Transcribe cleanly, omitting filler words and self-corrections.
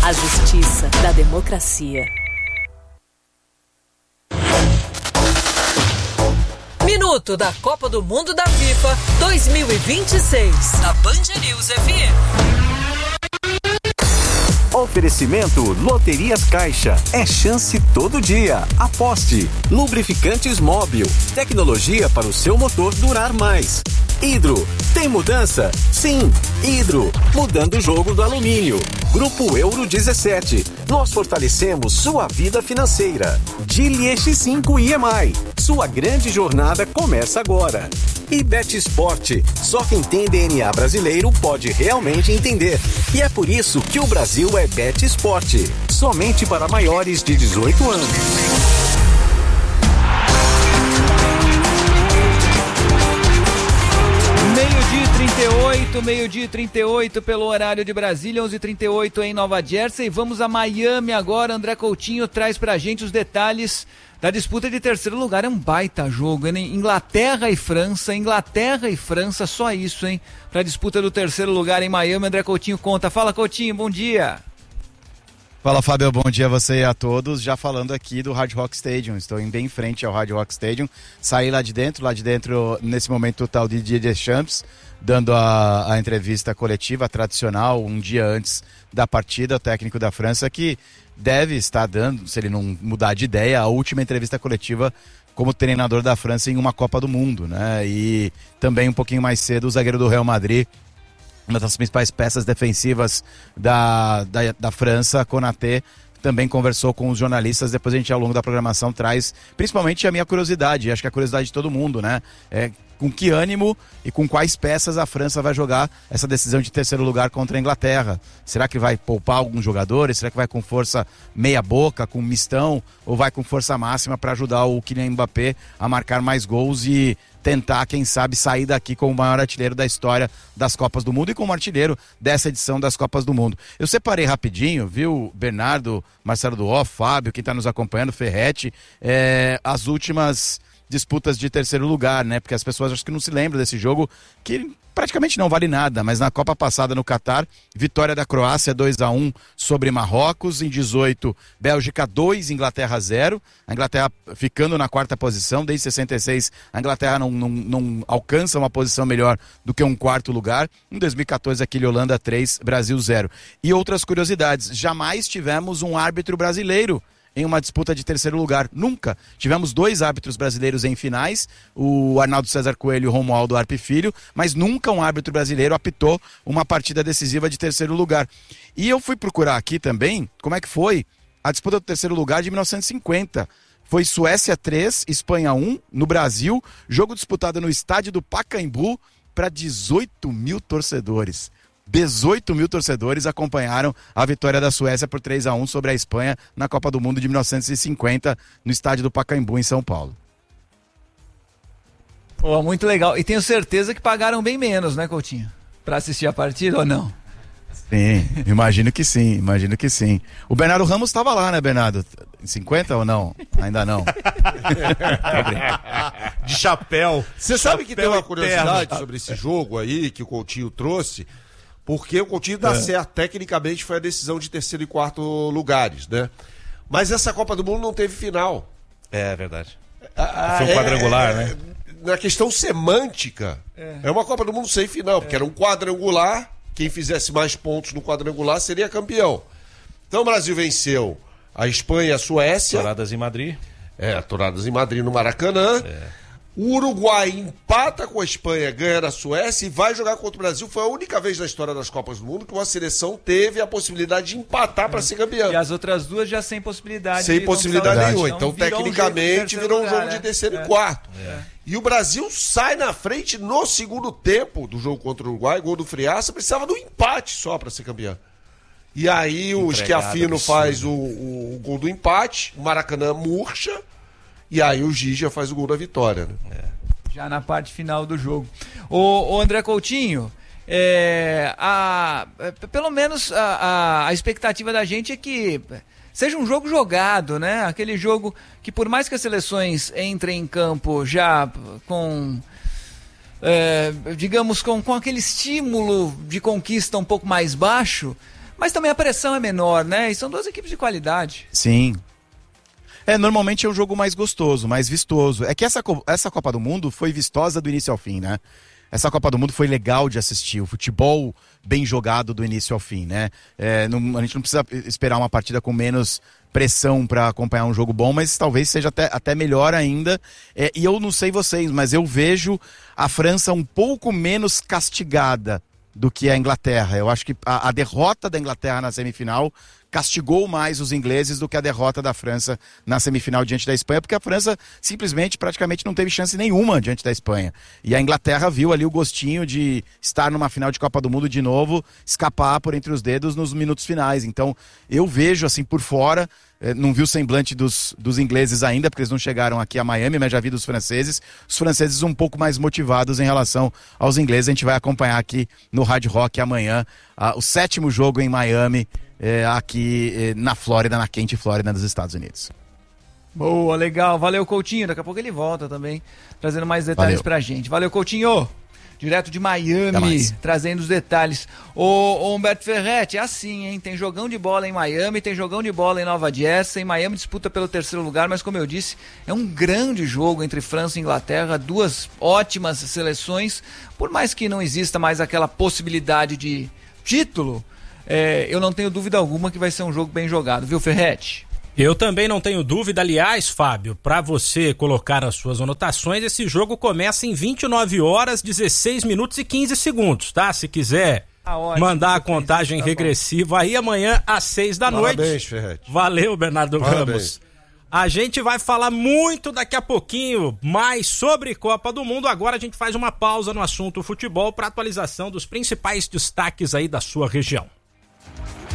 A justiça da democracia. Minuto da Copa do Mundo da FIFA 2026. Da Band News FM. Oferecimento Loterias Caixa. É chance todo dia. Aposte. Lubrificantes Móbil. Tecnologia para o seu motor durar mais. Hidro. Tem mudança? Sim. Hidro. Mudando o jogo do alumínio. Grupo Euro 17. Nós fortalecemos sua vida financeira. Geely X5 EMI. Sua grande jornada começa agora. E Bet Sport. Só quem tem DNA brasileiro pode realmente entender. E é por isso que o Brasil é Bet Sport. Somente para maiores de 18 anos. Meio-dia e 38 pelo horário de Brasília, 11h38 em Nova Jersey. Vamos a Miami agora. André Coutinho traz pra gente os detalhes da disputa de terceiro lugar. É um baita jogo, hein? Inglaterra e França, só isso, hein? Pra disputa do terceiro lugar em Miami, André Coutinho conta. Fala, Coutinho, bom dia. Fala, Fábio, bom dia a você e a todos. Já falando aqui do Hard Rock Stadium, estou bem em frente ao Hard Rock Stadium. Saí lá de dentro, nesse momento o tal de Didier Deschamps, dando a entrevista coletiva tradicional, um dia antes da partida, o técnico da França, que deve estar dando, se ele não mudar de ideia, a última entrevista coletiva como treinador da França em uma Copa do Mundo, né? E também um pouquinho mais cedo, o zagueiro do Real Madrid, uma das principais peças defensivas da França, Konaté, também conversou com os jornalistas. Depois a gente, ao longo da programação, traz principalmente a minha curiosidade, acho que a curiosidade de todo mundo, né? Com que ânimo e com quais peças a França vai jogar essa decisão de terceiro lugar contra a Inglaterra? Será que vai poupar alguns jogadores? Será que vai com força meia boca, com mistão? Ou vai com força máxima para ajudar o Kylian Mbappé a marcar mais gols e tentar, quem sabe, sair daqui como o maior artilheiro da história das Copas do Mundo e como artilheiro dessa edição das Copas do Mundo? Eu separei rapidinho, viu, Bernardo, Marcelo Duó, Fábio, quem está nos acompanhando, Ferretti, as últimas disputas de terceiro lugar, né? Porque as pessoas acho que não se lembram desse jogo, que praticamente não vale nada, mas na Copa passada no Catar, vitória da Croácia 2-1 sobre Marrocos. Em 18, Bélgica 2, Inglaterra 0. A Inglaterra ficando na quarta posição, desde 66 a Inglaterra não alcança uma posição melhor do que um quarto lugar. Em 2014, aquele Holanda 3, Brasil 0. E outras curiosidades, jamais tivemos um árbitro brasileiro em uma disputa de terceiro lugar. Nunca. Tivemos 2 árbitros brasileiros em finais, o Arnaldo César Coelho e o Romualdo Arpe Filho, mas nunca um árbitro brasileiro apitou uma partida decisiva de terceiro lugar. E eu fui procurar aqui também como é que foi a disputa do terceiro lugar de 1950. Foi Suécia 3, Espanha 1, no Brasil, jogo disputado no estádio do Pacaembu para 18 mil torcedores. 18 mil torcedores acompanharam a vitória da Suécia por 3-1 sobre a Espanha na Copa do Mundo de 1950, no estádio do Pacaembu, em São Paulo. Pô, muito legal. E tenho certeza que pagaram bem menos, né, Coutinho? Para assistir a partida ou não? Sim, imagino que sim. O Bernardo Ramos estava lá, né, Bernardo? Em 50 ou não? Ainda não. De chapéu. Você sabe que tem uma curiosidade sobre esse jogo aí que o Coutinho trouxe? Porque o Coutinho dá certo. Tecnicamente foi a decisão de terceiro e quarto lugares, né? Mas essa Copa do Mundo não teve final. É verdade. Foi um quadrangular, né? Na questão semântica, é uma Copa do Mundo sem final, porque era um quadrangular, quem fizesse mais pontos no quadrangular seria campeão. Então o Brasil venceu a Espanha e a Suécia. Touradas em Madrid. Touradas em Madrid no Maracanã. O Uruguai empata com a Espanha, ganha da Suécia e vai jogar contra o Brasil. Foi a única vez na história das Copas do Mundo que uma seleção teve a possibilidade de empatar para ser campeão. E as outras duas já sem possibilidade. Sem possibilidade nenhuma. Então, tecnicamente, virou um jogo de terceiro e quarto. E o Brasil sai na frente no segundo tempo do jogo contra o Uruguai. Gol do Friaça, precisava do empate só para ser campeão. E aí o Schiaffino faz o gol do empate, o Maracanã murcha. E aí o Gigia faz o gol da vitória, né? Já na parte final do jogo. O André Coutinho, pelo menos a expectativa da gente é que seja um jogo jogado, né? Aquele jogo que, por mais que as seleções entrem em campo já com, digamos, com aquele estímulo de conquista um pouco mais baixo, Mas também a pressão é menor, né? E são duas equipes de qualidade. Sim. Normalmente é um jogo mais gostoso, mais vistoso. É que essa Copa do Mundo foi vistosa do início ao fim, né? Essa Copa do Mundo foi legal de assistir, o futebol bem jogado do início ao fim, né? A gente não precisa esperar uma partida com menos pressão para acompanhar um jogo bom, mas talvez seja até melhor ainda. E eu não sei vocês, mas eu vejo a França um pouco menos castigada do que a Inglaterra. Eu acho que a derrota da Inglaterra na semifinal castigou mais os ingleses do que a derrota da França na semifinal diante da Espanha, porque a França simplesmente, praticamente não teve chance nenhuma diante da Espanha. E a Inglaterra viu ali o gostinho de estar numa final de Copa do Mundo de novo, escapar por entre os dedos nos minutos finais. Então, eu vejo assim por fora, não vi o semblante dos ingleses ainda, porque eles não chegaram aqui a Miami, mas já vi dos franceses. Os franceses um pouco mais motivados em relação aos ingleses. A gente vai acompanhar aqui no Hard Rock amanhã o 7º jogo em Miami, aqui na Flórida, na quente Flórida dos Estados Unidos. Boa, legal. Valeu, Coutinho. Daqui a pouco ele volta também, trazendo mais detalhes pra gente. Valeu, Coutinho. Direto de Miami, trazendo os detalhes. Ô Humberto Ferretti, é assim, hein? Tem jogão de bola em Miami, tem jogão de bola em Nova Jersey. Miami disputa pelo 3º lugar, mas como eu disse, é um grande jogo entre França e Inglaterra, duas ótimas seleções. Por mais que não exista mais aquela possibilidade de título, eu não tenho dúvida alguma que vai ser um jogo bem jogado, viu, Ferretti? Eu também não tenho dúvida. Aliás, Fábio, para você colocar as suas anotações, esse jogo começa em 29 horas, 16 minutos e 15 segundos, tá? Se quiser mandar a contagem regressiva aí amanhã às 6 da noite. Parabéns, Ferretti. Valeu, Bernardo Parabéns. Ramos. A gente vai falar muito daqui a pouquinho mais sobre Copa do Mundo. Agora a gente faz uma pausa no assunto futebol para atualização dos principais destaques aí da sua região.